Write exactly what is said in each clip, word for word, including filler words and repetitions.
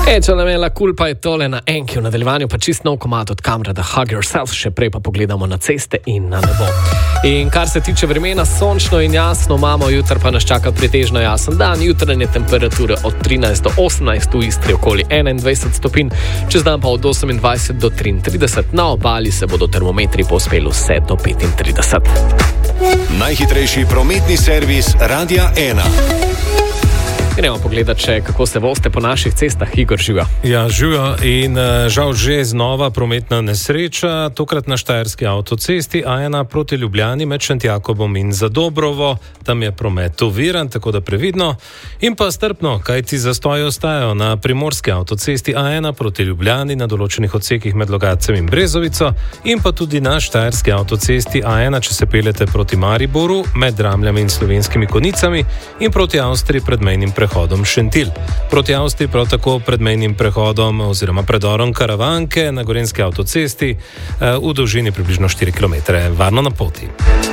E, če nam je la culpa je tole na enki, v nadaljevanju pa čist nov komad od Kamrada Hug Yourself, še prej pa pogledamo na ceste in na nebo. In kar se tiče vremena, sončno in jasno imamo, jutr pa nas čaka pretežno jasen dan, jutranje temperature od trinajst do osemnajst, v Istri okoli enaindvajset stopinj, čez dan pa od osemindvajset do triintrideset, na obali se bodo termometri povzpeli vse do petintrideset. Najhitrejši prometni servis Radia ena. Gremo pogledati še, kako se vozite po naših cestah. Igor, živa. Ja, živa in žal že znova prometna nesreča, tokrat na štajerski avtocesti A ena proti Ljubljani med Šentjakobom in Zadobrovo. Tam je promet oviran, tako da previdno. In pa strpno, kajti zastoji ostajajo na primorski avtocesti A ena proti Ljubljani na določenih odsekih med Logatcem in Brezovico in pa tudi na štajerski avtocesti A ena, če se peljete proti Mariboru med Dramljami in Slovenskimi Konicami in proti Avstriji pred mejnim prehodom Šentilj. Proti Avstriji prav tako pred mejnim prehodom oziroma predorom Karavanke na Gorenjski avtocesti v dolžini približno štiri kilometre. Varno na poti.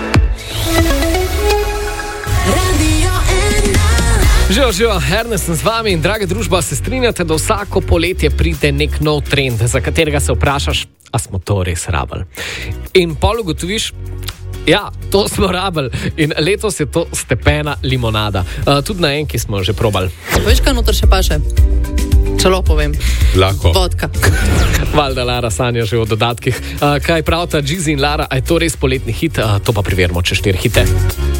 Živo, živo, Ernest sem z vami in draga družba, se strinjate, da vsako poletje pride nek nov trend, za katerega se vprašaš, a smo to res rabili. In pol ugotoviš, ja, to smo rabili in letos je to stepena limonada. Uh, tudi na enki smo že probali. Veš, kaj noter še paše? Čelo povem. Lahko. Vodka. Valjda Lara sanja že o dodatkih. Uh, kaj pravita Džizi in Lara, a je to res poletni hit? Uh, to pa preverimo čez štiri hite.